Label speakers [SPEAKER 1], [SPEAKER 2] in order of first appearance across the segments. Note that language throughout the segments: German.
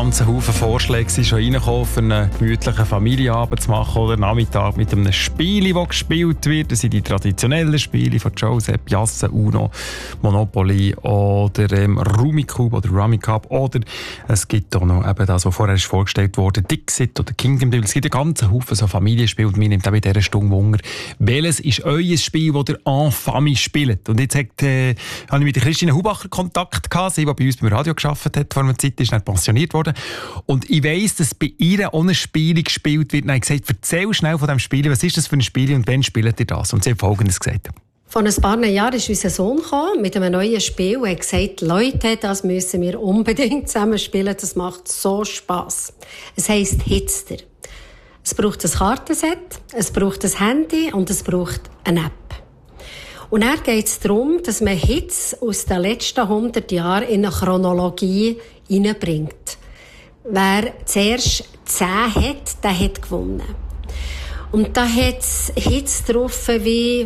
[SPEAKER 1] ganzen Haufen Vorschläge sind schon reingekommen, für einen gemütlichen Familienabend zu machen oder Nachmittag mit einem Spiel, das gespielt wird. Das sind die traditionellen Spiele von Joseph, Jasse, Uno, Monopoly oder Rummikub oder Rummikub. Oder es gibt auch noch eben das, was vorher ist vorgestellt wurde, Dixit oder Kingdom Deal. Es gibt einen ganzen Haufen so Familienspiele und mir nimmt auch in dieser Stunde Wunder. Welches ist euer Spiel, das ihr en famille spielt? Und jetzt habe ich mit der Christine Hubacher Kontakt gehabt, sie, die bei uns beim Radio gearbeitet hat vor einer Zeit, ist dann pensioniert worden. Und ich weiss, dass bei ihr ohne Spiel gespielt wird. Und ich habe gesagt, erzähl schnell von diesem Spiel, was ist das für ein Spiel und wann spielt ihr das? Und sie hat Folgendes gesagt.
[SPEAKER 2] Vor ein paar Jahren ist unser Sohn gekommen mit einem neuen Spiel und hat gesagt, Leute, das müssen wir unbedingt zusammen spielen, das macht so Spass. Es heisst Hitster. Es braucht ein Kartenset, es braucht ein Handy und es braucht eine App. Und dann geht es darum, dass man Hits aus den letzten 100 Jahren in eine Chronologie hineinbringt. Wer zuerst 10 hat, der hat gewonnen. Und da hat es Hits drauf wie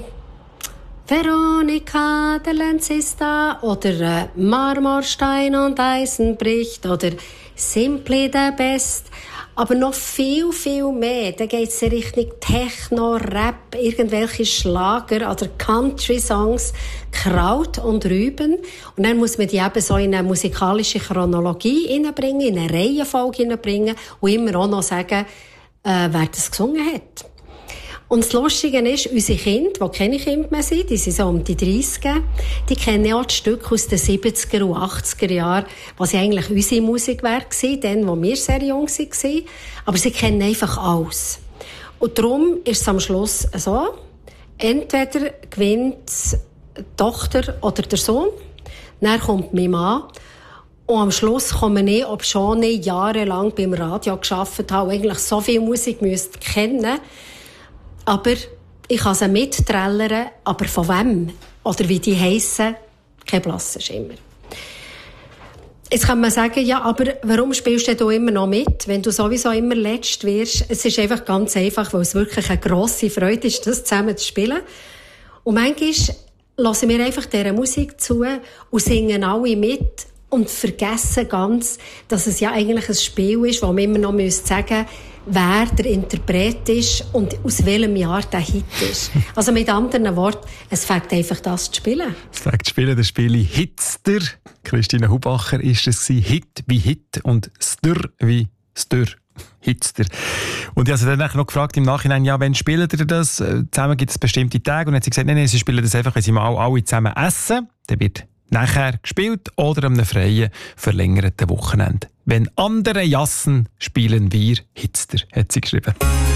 [SPEAKER 2] Veronika, der Lenz ist da, oder Marmorstein und Eisen bricht, oder Simply the Best. Aber noch viel, viel mehr. Da geht es in Richtung Techno, Rap, irgendwelche Schlager oder Country-Songs, Kraut und Rüben. Und dann muss man die eben so in eine musikalische Chronologie hineinbringen, in eine Reihenfolge hineinbringen und immer auch noch sagen, wer das gesungen hat. Und das Lustige ist, unsere Kinder, die keine Kinder mehr sind, die sind so um die 30, die kennen auch die Stücke aus den 70er und 80er Jahren, was eigentlich unsere Musik war, dann, wo wir sehr jung waren. Aber sie kennen einfach alles. Und darum ist es am Schluss so, entweder gewinnt die Tochter oder der Sohn, dann kommt mein Mann, und am Schluss komme ich, ob schon ich jahrelang beim Radio gearbeitet habe, eigentlich so viel Musik müsste kennen, aber ich kann sie mitträllern, aber von wem oder wie die heissen, kein blasser Schimmer. Jetzt kann man sagen, ja, aber warum spielst du immer noch mit, wenn du sowieso immer letzt wirst? Es ist einfach ganz einfach, weil es wirklich eine grosse Freude ist, das zusammen zu spielen. Und manchmal hören wir einfach dieser Musik zu und singen alle mit und vergessen ganz, dass es ja eigentlich ein Spiel ist, wo man immer noch sagen müsste, wer der Interpret ist und aus welchem Jahr der Hit ist. Also mit anderen Worten, es fängt einfach das zu spielen.
[SPEAKER 1] Es fängt zu spielen, das Spiel Hitster. Christine Hubacher ist es gewesen. Hit wie Hit und Stür wie Stür. Hitster. Und ich habe sie dann noch gefragt im Nachhinein, ja, wann spielt ihr das? Zusammen gibt es bestimmte Tage. Und dann hat sie gesagt, nein, sie spielen das einfach, wenn sie mal alle zusammen essen. Dann wird nachher gespielt oder am freien, verlängerten Wochenende. Wenn andere jassen, spielen wir Hitster, hat sie geschrieben.